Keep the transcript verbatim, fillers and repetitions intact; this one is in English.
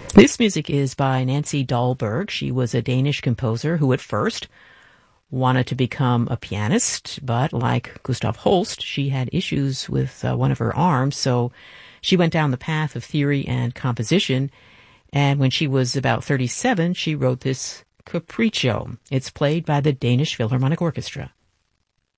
This music is by Nancy Dahlberg. She was a Danish composer who at first wanted to become a pianist, but like Gustav Holst, she had issues with uh, one of her arms, so she went down the path of theory and composition, and when she was about thirty-seven, she wrote this Capriccio. It's played by the Danish Philharmonic Orchestra.